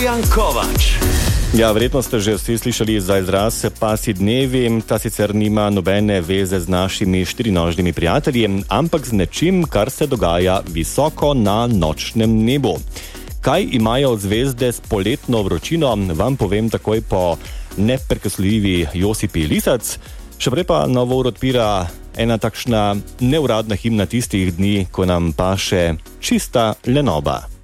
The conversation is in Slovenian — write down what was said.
Bojan Kovač. Ja, verjetno ste že vsi slišali za izraz pasji dnevi. Ta sicer nima nobene veze z našimi štirinožnimi prijatelji, ampak z nečim, kar se dogaja visoko na nočnem nebu. Kaj imajo zvezde s poletno vročino, vam povem takoj po neprekosljivi Josipi Lisac. Še prej pa novo uro odpira ena takšna neuradna himna tistih dni, ko nam paše čista lenoba.